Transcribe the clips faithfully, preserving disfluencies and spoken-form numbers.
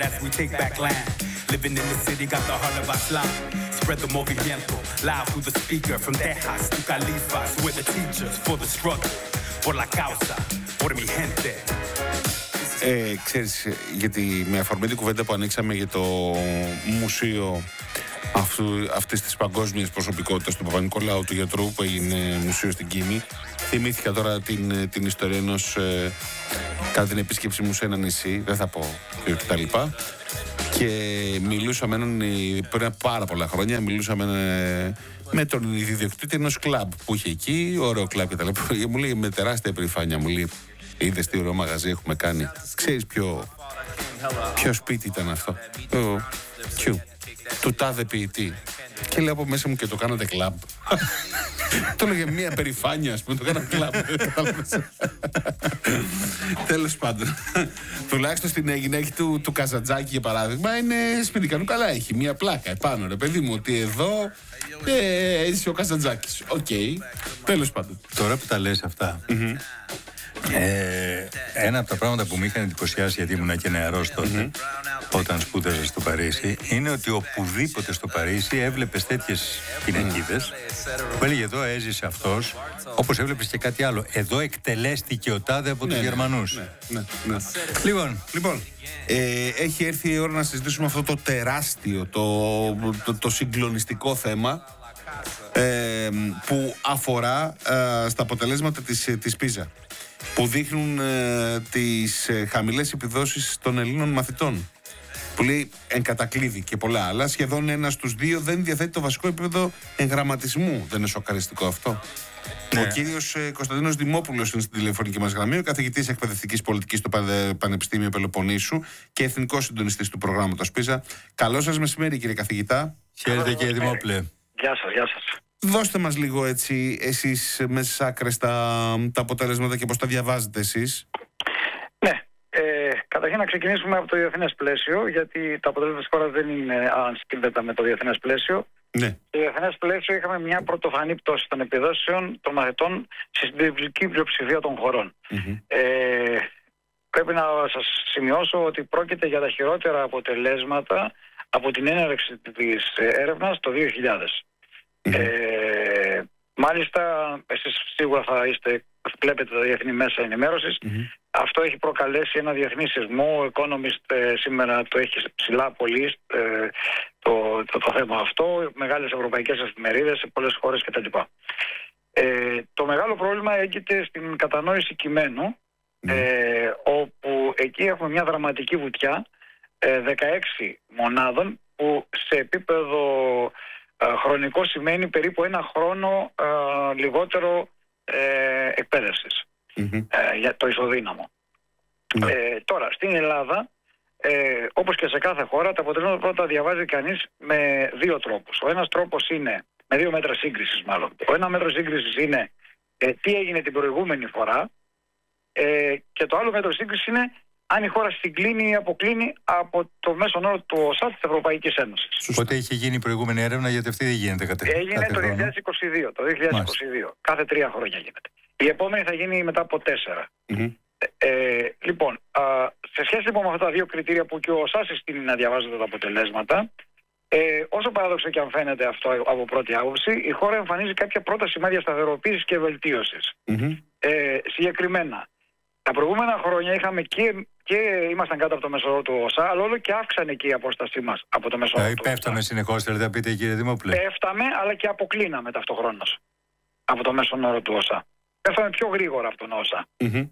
As we take back land, living in the city, got the heart of Islam. Spread the movimiento, loud through the speaker, from Tejas to Califas. We're the teachers for the struggle, por la causa, por mi gente. Ε, ξέρεις, γιατί με αφορμή την κουβέντα που ανοίξαμε για το μουσείο αυτού, αυτής της παγκόσμιας προσωπικότητας του Παπα-Νικολάου, του γιατρού που έγινε μουσείο στην Κίνη, θυμήθηκα τώρα την, την ιστορία ενός ε, κατά την επίσκεψή μου σε ένα νησί, δεν θα πω ποιο και τα λοιπά, και μιλούσα με έναν, πριν πάρα πολλά χρόνια, μιλούσα με, με τον ιδιοκτήτη ενός κλαμπ που είχε εκεί, ωραίο κλαμπ και τα λοιπά, μου λέει με τεράστια περηφάνεια, μου λέει, είδες τι ωραίο μαγαζί έχουμε κάνει, ξέρεις ποιο, ποιο σπίτι ήταν αυτό, το, ποιο, του τάδε ποιητή. Και λέω από μέσα μου, και το κάνατε κλαμπ. Το έλεγε μια περηφάνεια, ας πούμε, το κάνατε κλαμπ. Τέλος πάντων. Τουλάχιστον στην γυναίκα του, του Καζαντζάκη, για παράδειγμα, είναι σπιτικανού καλά. Έχει μια πλάκα επάνω, ρε παιδί μου, ότι εδώ ε, είσαι ο Καζαντζάκης. Οκ. Okay. Τέλος πάντων. Τώρα που τα λες αυτά, mm-hmm. ε, ένα από τα πράγματα που με είχαν εντυπωσιάσει, γιατί ήμουν και νεαρός τότε, mm-hmm. όταν σπούδαζα στο Παρίσι, είναι ότι οπουδήποτε στο Παρίσι έβλεπες τέτοιες πινακίδες που έλεγε εδώ έζησε αυτός, όπως έβλεπες και κάτι άλλο. Εδώ εκτελέστηκε ο τάδε από ναι, τους Γερμανούς. Ναι, ναι, ναι. Λοιπόν, λοιπόν ε, έχει έρθει η ώρα να συζητήσουμε αυτό το τεράστιο, το, το, το συγκλονιστικό θέμα ε, που αφορά ε, στα αποτελέσματα της, της Πίζα, που δείχνουν ε, τις ε, χαμηλές επιδόσεις των Ελλήνων μαθητών. Που λέει εν κατακλείδη και πολλά άλλα, σχεδόν ένα στους δύο δεν διαθέτει το βασικό επίπεδο εγγραμματισμού. Δεν είναι σοκαριστικό αυτό? Ναι. Ο κύριος ε, Κωνσταντίνος Δημόπουλος είναι στην τηλεφωνική μας γραμμή, ο καθηγητής εκπαιδευτικής πολιτικής στο Πανεπιστήμιο Πελοποννήσου και εθνικός συντονιστής του προγράμματος Πίζα. Καλό σας μεσημέρι, κύριε καθηγητά. Χαίρετε, κύριε Δημόπουλε. Γεια σας, γεια σας. Δώστε μας λίγο έτσι εσείς μέσα στις άκρες τα, τα αποτελέσματα και πώς τα διαβάζετε εσείς. Ναι, ε, καταρχήν να ξεκινήσουμε από το διεθνές πλαίσιο, γιατί τα αποτελέσματα της χώρας δεν είναι ανσύνδετα με το διεθνές πλαίσιο. Ναι. Στο διεθνές πλαίσιο είχαμε μια πρωτοφανή πτώση των επιδόσεων των μαθητών στη συντριπτική πλειοψηφία των χωρών. Mm-hmm. Ε, πρέπει να σας σημειώσω ότι πρόκειται για τα χειρότερα αποτελέσματα από την έναρξη της έρευνας το δύο χιλιάδες. Mm-hmm. Ε, μάλιστα, εσείς σίγουρα θα είστε, βλέπετε τα διεθνή μέσα ενημέρωσης. Mm-hmm. Αυτό έχει προκαλέσει ένα διεθνή σεισμό. Ο Economist ε, σήμερα το έχει ψηλά πολύ ε, το, το, το θέμα αυτό. Μεγάλες ευρωπαϊκές εφημερίδες σε πολλές χώρες κτλ. Ε, το μεγάλο πρόβλημα έγκυται στην κατανόηση κειμένου, mm-hmm. ε, όπου εκεί έχουμε μια δραματική βουτιά ε, δεκαέξι μονάδων, που σε επίπεδο ε, χρονικό σημαίνει περίπου ένα χρόνο ε, λιγότερο ε, εκπαίδευσης. Mm-hmm. Ε, για το ισοδύναμο. Mm-hmm. Ε, τώρα, στην Ελλάδα, ε, όπως και σε κάθε χώρα, τα αποτελέσματα πρώτα διαβάζει κανείς με δύο τρόπους. Ο ένας τρόπος είναι, με δύο μέτρα σύγκρισης μάλλον. Ο ένα μέτρο σύγκρισης είναι ε, τι έγινε την προηγούμενη φορά, ε, και το άλλο μέτρο σύγκρισης είναι αν η χώρα συγκλίνει ή αποκλίνει από το μέσον όρο του ΟΣΑ της Ευρωπαϊκής Ένωσης. Πότε είχε γίνει η προηγούμενη έρευνα, γιατί αυτή δεν γίνεται κατά Έγινε κάθε το δύο χιλιάδες είκοσι δύο. Το δύο χιλιάδες είκοσι δύο. Μάλιστα. Κάθε τρία χρόνια γίνεται. Η επόμενη θα γίνει μετά από τέσσερα. Mm-hmm. Ε, λοιπόν, α, σε σχέση λοιπόν με αυτά τα δύο κριτήρια που και ο ΟΣΑ συστήνει να διαβάζετε τα αποτελέσματα, ε, όσο παράδοξο και αν φαίνεται αυτό από πρώτη άποψη, η χώρα εμφανίζει κάποια πρώτα σημάδια σταθεροποίησης και βελτίωσης. Mm-hmm. Ε, συγκεκριμένα, τα προηγούμενα χρόνια είχαμε και, και ήμασταν κάτω από το μέσο όρο του ΟΣΑ, αλλά όλο και αύξανε και η απόστασή μας από το μέσο όρο του ΟΣΑ. Πέφταμε συνεχώς, θέλετε να πείτε, κύριε Δημόπουλε? Πέφταμε, αλλά και αποκλίναμε ταυτοχρόνως από το μέσο όρο του ΟΣΑ. Πέφταμε πιο γρήγορα από τον ΩΣΑ. Mm-hmm.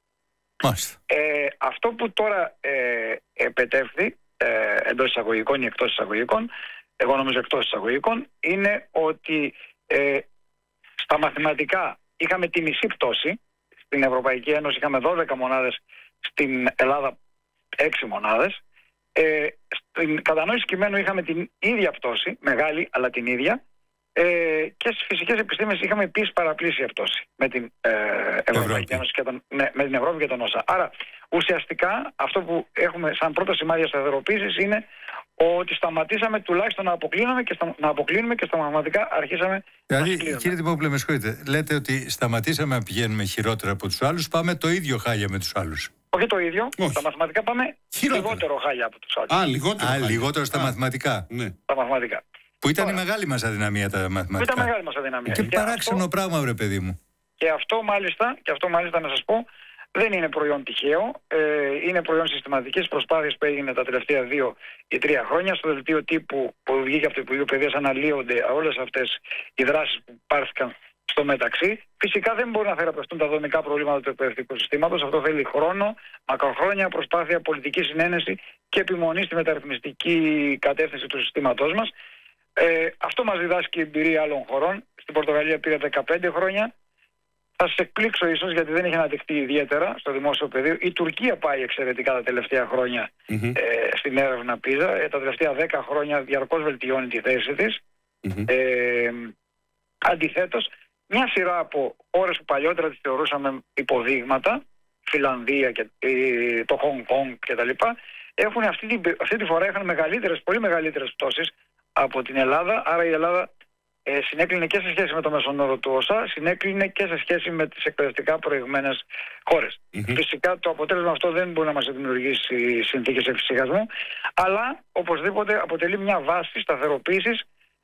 Ε, αυτό που τώρα ε, επετεύχθη, ε, εντός εισαγωγικών ή εκτός εισαγωγικών, εγώ νομίζω εκτός εισαγωγικών, είναι ότι ε, στα μαθηματικά είχαμε τη μισή πτώση. Στην Ευρωπαϊκή Ένωση είχαμε δώδεκα μονάδες, στην Ελλάδα έξι μονάδες. Ε, στην κατανόηση κειμένου είχαμε την ίδια πτώση, μεγάλη αλλά την ίδια. Ε, και στις φυσικές επιστήμες είχαμε επίσης παραπλήσια πτώση με την ε, Ευρωπαϊκή Ένωση και τον, ναι, με την Ευρώπη και τον ΩΣΑ. Άρα ουσιαστικά αυτό που έχουμε σαν πρώτο σημάδια σταθεροποίησης είναι ότι σταματήσαμε τουλάχιστον να αποκλίνουμε και στα, να αποκλίνουμε και στα μαθηματικά αρχίσαμε δηλαδή, να κλείνουμε. Κύριε Δημόπουλε, με συγχωρείτε, λέτε ότι σταματήσαμε να πηγαίνουμε χειρότερα από τους άλλους, πάμε το ίδιο χάλια με τους άλλους. Όχι το ίδιο, Όχι. στα μαθηματικά πάμε Χειρότερα. λιγότερο χάλια από τους άλλους. Α, λιγότερο. Α, χάλια. λιγότερο στα Α, μαθηματικά. Ναι. Στα μαθηματικά. Που ήταν Τώρα, η μεγάλη μας αδυναμία τα μαθηματικά. ήταν μεγάλη μας αδυναμία. Και Και παράξενο αυτό, πράγμα, βρε παιδί μου. και αυτό μάλιστα, και αυτό μάλιστα να σας πω, δεν είναι προϊόν τυχαίο, ε, είναι προϊόν συστηματικής προσπάθειας που έγινε τα τελευταία δύο ή τρία χρόνια. Στο δελτίο τύπου που βγήκε από το Υπουργείο Παιδείας αναλύονται όλες αυτές οι δράσεις που πάρθηκαν στο μεταξύ. Φυσικά δεν μπορούν να θεραπευτούν τα δομικά προβλήματα του εκπαιδευτικού συστήματος. Αυτό θέλει χρόνο, μακροχρόνια προσπάθεια, πολιτική συνένεση και επιμονή στη μεταρρυθμιστική κατεύθυνση του συστήματός μας. Ε, αυτό μας διδάσκει η εμπειρία άλλων χωρών. Στην Πορτογαλία πήρε δεκαπέντε χρόνια. Θα σας εκπλήξω ίσως γιατί δεν έχει αναδειχθεί ιδιαίτερα στο δημόσιο πεδίο. Η Τουρκία πάει εξαιρετικά τα τελευταία χρόνια Mm-hmm. ε, στην έρευνα πίζα. Ε, τα τελευταία δέκα χρόνια διαρκώς βελτιώνει τη θέση της. Mm-hmm. Ε, αντιθέτως, μια σειρά από χώρες που παλιότερα τις θεωρούσαμε υποδείγματα, Φιλανδία και ε, το Χονγκ Κονγκ κτλ. Έχουν αυτή τη, αυτή τη φορά είχαν μεγαλύτερες, πολύ μεγαλύτερες πτώσεις από την Ελλάδα. Άρα η Ελλάδα ε, συνέκλεινε και σε σχέση με το μέσον όρο του ΟΣΑ, συνέκλεινε και σε σχέση με τις εκπαιδευτικά προηγμένες χώρες. Mm-hmm. Φυσικά το αποτέλεσμα αυτό δεν μπορεί να μας δημιουργήσει συνθήκες εφησυχασμού, αλλά οπωσδήποτε αποτελεί μια βάση σταθεροποίησης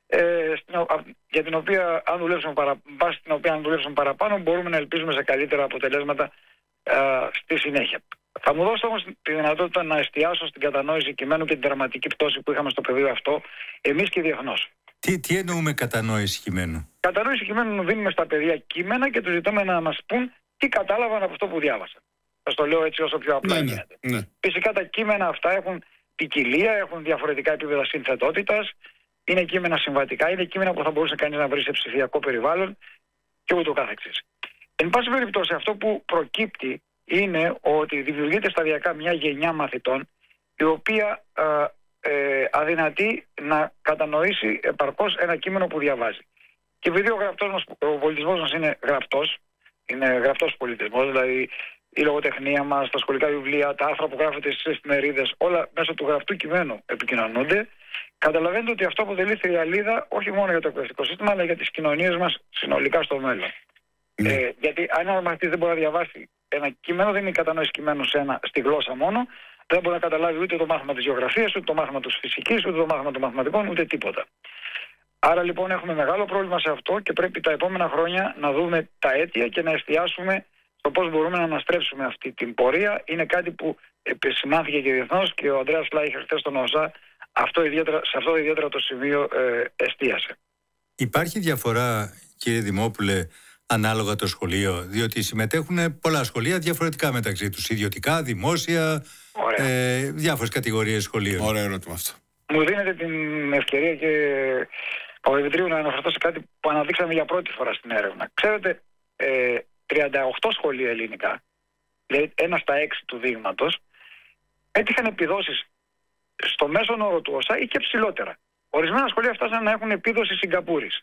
ε, για την οποία αν δουλέψουμε, παρα, βάση την οποία αν δουλέψουμε παραπάνω μπορούμε να ελπίζουμε σε καλύτερα αποτελέσματα ε, στη συνέχεια. Θα μου δώσετε όμως τη δυνατότητα να εστιάσω στην κατανόηση κειμένου και την δραματική πτώση που είχαμε στο πεδίο αυτό, εμείς και διεθνώς. Τι, τι εννοούμε κατανόηση κειμένου? Κατανόηση κειμένου δίνουμε στα παιδιά κείμενα και τους ζητάμε να μας πούν τι κατάλαβαν από αυτό που διάβασαν. Θα το λέω έτσι όσο πιο απλά Ναι, γίνεται. ναι, ναι. Φυσικά τα κείμενα αυτά έχουν ποικιλία, έχουν διαφορετικά επίπεδα συνθετότητας, είναι κείμενα συμβατικά, είναι κείμενα που θα μπορούσε κανείς να βρει σε ψηφιακό περιβάλλον και ούτω καθεξής. Εν πάση περιπτώσει, αυτό που προκύπτει είναι ότι δημιουργείται σταδιακά μια γενιά μαθητών η οποία ε, ε, αδυνατεί να κατανοήσει επαρκώς ένα κείμενο που διαβάζει. Και επειδή ο, γραπτός μας, ο πολιτισμός μας είναι γραπτός, είναι γραπτός πολιτισμός, δηλαδή η λογοτεχνία μας, τα σχολικά βιβλία, τα άρθρα που γράφεται στις εφημερίδες, όλα μέσω του γραπτού κειμένου επικοινωνούνται, καταλαβαίνετε ότι αυτό αποτελεί θριαλίδα όχι μόνο για το εκπαιδευτικό σύστημα, αλλά για τις κοινωνίες μας συνολικά στο μέλλον. Mm. Ε, γιατί αν ένα μαθητής δεν μπορεί να διαβάσει ένα κείμενο, δεν είναι η κατανόηση κειμένου σε ένα, στη γλώσσα μόνο, δεν μπορεί να καταλάβει ούτε το μάθημα της γεωγραφίας, ούτε το μάθημα της φυσικής, ούτε το μάθημα των μαθηματικών, ούτε τίποτα. Άρα λοιπόν έχουμε μεγάλο πρόβλημα σε αυτό και πρέπει τα επόμενα χρόνια να δούμε τα αίτια και να εστιάσουμε στο πώς μπορούμε να αναστρέψουμε αυτή την πορεία. Είναι κάτι που επισημάνθηκε και διεθνώς και ο Ανδρέας Λάιχερ χθες στον ΟΣΑ αυτό ιδιαίτερα, σε αυτό ιδιαίτερα το σημείο ε, εστίασε. Υπάρχει διαφορά, κύριε Δημόπουλε, ανάλογα το σχολείο, διότι συμμετέχουν πολλά σχολεία διαφορετικά μεταξύ τους, ιδιωτικά, δημόσια, ε, διάφορες κατηγορίες σχολείων. Ωραίο ερώτημα αυτό. Μου δίνετε την ευκαιρία και Παπαδημητρίου να αναφερθώ σε κάτι που αναδείξαμε για πρώτη φορά στην έρευνα. Ξέρετε, ε, τριάντα οκτώ σχολεία ελληνικά, δηλαδή ένα στα έξι του δείγματος, έτυχαν επιδόσεις στο μέσον όρο του ΟΣΑ ή και ψηλότερα. Ορισμένα σχολεία φτάσαν να έχουν επίδοση Σιγκαπούρης.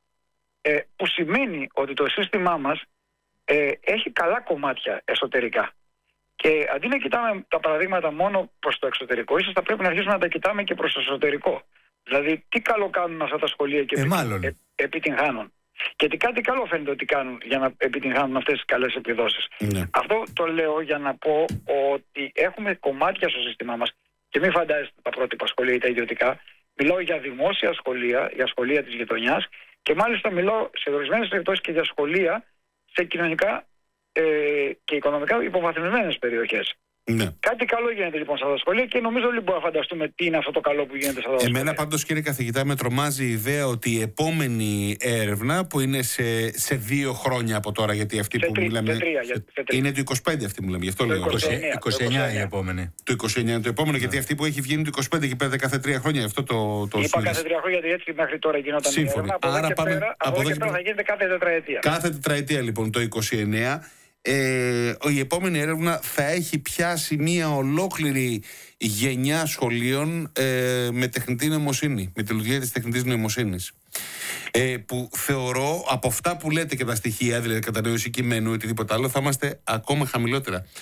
Ε, που σημαίνει ότι το σύστημά μας ε, έχει καλά κομμάτια εσωτερικά. Και αντί να κοιτάμε τα παραδείγματα μόνο προς το εξωτερικό, ίσως θα πρέπει να αρχίσουμε να τα κοιτάμε και προς το εσωτερικό. Δηλαδή, τι καλό κάνουν αυτά τα σχολεία και ε, επι, ε, επιτυγχάνουν. Και τι κάτι καλό φαίνεται ότι κάνουν για να επιτυγχάνουν αυτές τις καλές επιδόσεις. Ναι. Αυτό το λέω για να πω ότι έχουμε κομμάτια στο σύστημά μας και μην φαντάζεστε τα πρότυπα σχολεία ή τα ιδιωτικά. Μιλάω για δημόσια σχολεία, για σχολεία της γειτονιάς και μάλιστα μιλάω σε ορισμένες περιπτώσεις και για σχολεία σε κοινωνικά ε, και οικονομικά υποβαθμισμένες περιοχές. Ναι. Κάτι καλό γίνεται λοιπόν σε αυτά τα σχολεία και νομίζω όλοι μπορούμε να φανταστούμε τι είναι αυτό το καλό που γίνεται σε αυτά τα σχολεία. Εμένα πάντως, κύριε καθηγητά, με τρομάζει η ιδέα ότι η επόμενη έρευνα που είναι σε, σε δύο χρόνια από τώρα, γιατί αυτή σε που τρί, μιλάμε. σε τρία, σε, σε τρία. Είναι το είκοσι πέντε αυτή που μιλάμε, γι' αυτό λέω. είκοσι εννέα, είκοσι εννέα η επόμενη. Το είκοσι εννέα είναι το επόμενο, ναι. Γιατί αυτή που έχει βγει είναι το είκοσι πέντε και πέντε κάθε τρία χρόνια. Αυτό το, το Είπα κάθε τρία χρόνια, γιατί έτσι μέχρι τώρα γινόταν η έρευνα. Από Άρα εδώ και πάμε, πέρα, από εδώ και πέρα θα γίνεται κάθε τετραετία. Κάθε τετραετία λοιπόν το είκοσι εννέα. Ε, η επόμενη έρευνα θα έχει πιάσει μια ολόκληρη γενιά σχολείων ε, με τεχνητή νοημοσύνη, με τη λειτουργία της τεχνητής νοημοσύνης. Ε, που θεωρώ από αυτά που λέτε και τα στοιχεία, δηλαδή κατανόηση κειμένου ή οτιδήποτε άλλο, θα είμαστε ακόμα χαμηλότερα.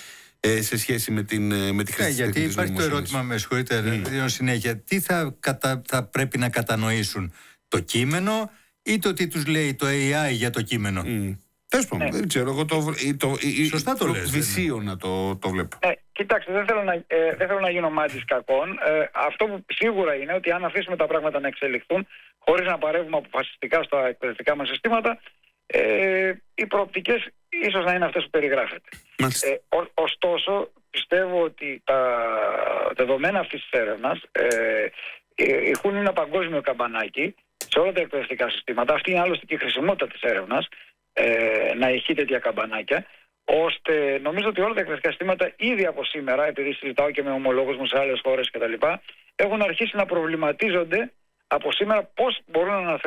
ε, σε σχέση με, την, με τη χρήση yeah, της γιατί υπάρχει το ερώτημα, με συγχωρείτε, mm. συνέχεια, τι θα, κατα, θα πρέπει να κατανοήσουν, το κείμενο ή το τι τους λέει το έι άι για το κείμενο. Mm. Τέλος πάντων, δεν ξέρω, εγώ το, το, σωστά το λες. Βυσίω να το, το βλέπω. Ε, κοιτάξτε, δεν θέλω να, ε, δεν θέλω να γίνω μάτης κακών. Ε, αυτό που σίγουρα είναι ότι αν αφήσουμε τα πράγματα να εξελιχθούν χωρίς να παρεύουμε αποφασιστικά στα εκπαιδευτικά μας συστήματα, ε, οι προοπτικές ίσως να είναι αυτές που περιγράφεται. Ε, ο, ωστόσο, πιστεύω ότι τα δεδομένα αυτής της έρευνας ε, ε, έχουν ένα παγκόσμιο καμπανάκι σε όλα τα εκπαιδευτικά συστήματα. Αυτή είναι άλλωστε και η χρησιμότητα της έρευνας, ε, να έχει τέτοια καμπανάκια, ώστε νομίζω ότι όλα τα εκπαιδευτικά συστήματα ήδη από σήμερα, επειδή συζητάω και με ομολόγους μου σε άλλες χώρες κτλ., έχουν αρχίσει να προβληματίζονται από σήμερα πώς μπορούν να